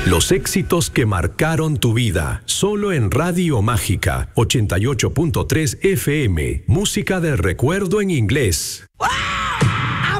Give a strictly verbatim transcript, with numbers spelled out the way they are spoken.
Los éxitos que marcaron tu vida, solo en Radio Mágica, ochenta y ocho punto tres F M, música del recuerdo en inglés. ¡Ah!